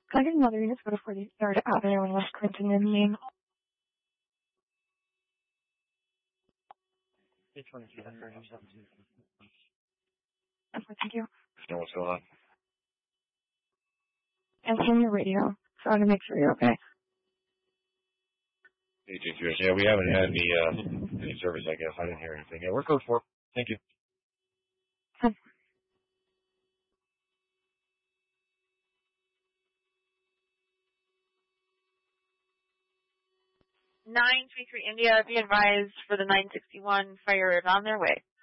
Can I get another unit to go to 43rd Avenue in West Clinton in Maine? It's 2200. Okay, thank you. Know what's going on? Answering your radio, so I want to make sure you're okay. Yeah, we haven't had any service, I guess. I didn't hear anything. Yeah, we're code 4. Thank you. 933 India, be advised for the 961 fire is on their way.